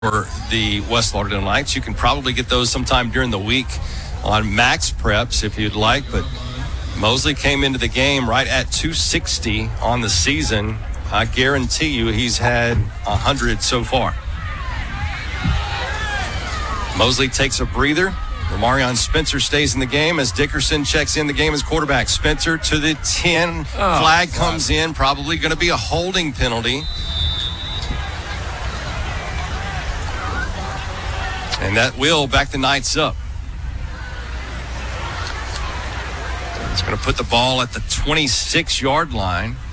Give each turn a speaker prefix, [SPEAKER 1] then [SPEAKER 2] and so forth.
[SPEAKER 1] for the West Lauderdale Knights. You can probably get those sometime during the week on Max Preps if you'd like, but Mosley came into the game right at 260 on the season. I guarantee you he's had 100 so far. Mosley takes a breather. Romarion Spencer stays in the game as Dickerson checks in the game as quarterback. Spencer to the 10. Flag comes in. Probably going to be a holding penalty. And that will back the Knights up. It's going to put the ball at the 26-yard line.